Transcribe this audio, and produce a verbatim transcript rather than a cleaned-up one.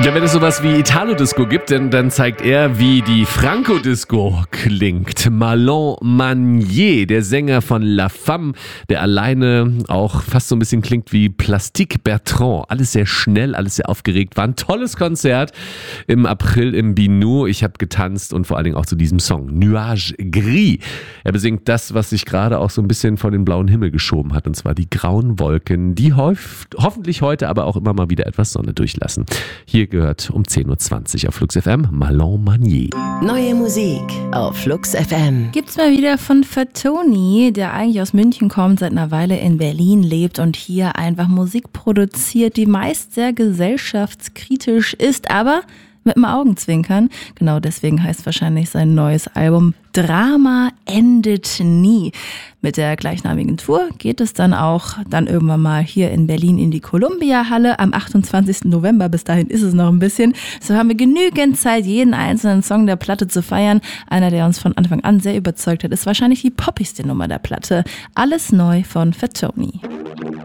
Ja, wenn es sowas wie Italo-Disco gibt, dann, dann zeigt er, wie die Franco-Disco klingt. Marlon Manier, der Sänger von La Femme, der alleine auch fast so ein bisschen klingt wie Plastique Bertrand. Alles sehr schnell, alles sehr aufgeregt. War ein tolles Konzert im April im Binu. Ich habe getanzt und vor allen Dingen auch zu diesem Song, Nuage Gris. Er besingt das, was sich gerade auch so ein bisschen vor den blauen Himmel geschoben hat, und zwar die grauen Wolken, die hof- hoffentlich heute aber auch immer mal wieder etwas Sonne durchlassen. Hier gehört um zehn Uhr zwanzig auf Flux F M Marlon Manier. Neue Musik auf Flux F M. Gibt's mal wieder von Fatoni, der eigentlich aus München kommt, seit einer Weile in Berlin lebt und hier einfach Musik produziert, die meist sehr gesellschaftskritisch ist, aber mit dem Augenzwinkern. Genau deswegen heißt wahrscheinlich sein neues Album Drama endet nie. Mit der gleichnamigen Tour geht es dann auch dann irgendwann mal hier in Berlin in die Columbia-Halle am achtundzwanzigsten November. Bis dahin ist es noch ein bisschen. So haben wir genügend Zeit, jeden einzelnen Song der Platte zu feiern. Einer, der uns von Anfang an sehr überzeugt hat, ist wahrscheinlich die poppigste Nummer der Platte. Alles neu von Fatoni.